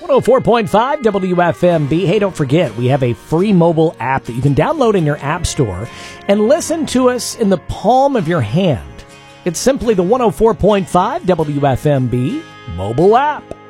104.5 WFMB. Hey, don't forget, we have a free mobile app that you can download in your app store and listen to us in the palm of your hand. It's simply the 104.5 WFMB mobile app.